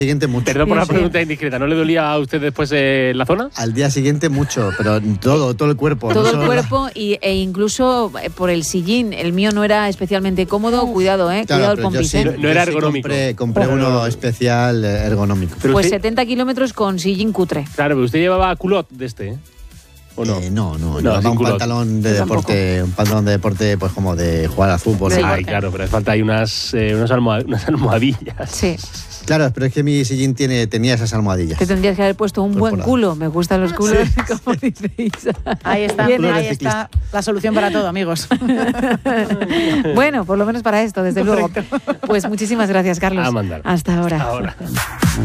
Siguiente mucho. Perdón por la pregunta indiscreta, ¿no le dolía a usted después la zona? Al día siguiente mucho, pero todo el cuerpo. Todo el cuerpo e incluso por el sillín. El mío no era especialmente cómodo. Cuidado, Claro, cuidado el pero yo pompis. sí, No era ergonómico. Compré uno especial ergonómico. Pero Pues usted- 70 kilómetros con sillín cutre. Claro, pero usted llevaba culot de este, ¿o no? No, sin llevaba un culot. pantalón de Tampoco. deporte, pues como de jugar al fútbol. Sí. Ay, claro, pero hace falta ahí unas almohadillas. Sí. Claro, pero es que mi sillín tenía esas almohadillas. Te tendrías que haber puesto un Pues buen por ahí. culo. Me gustan los culos, como dice Isa. Ahí está, Bien, ahí está la solución para todo, amigos. Bueno, por lo menos para esto, desde luego. Pues muchísimas gracias, Carlos. A mandar. Hasta ahora. Ahora.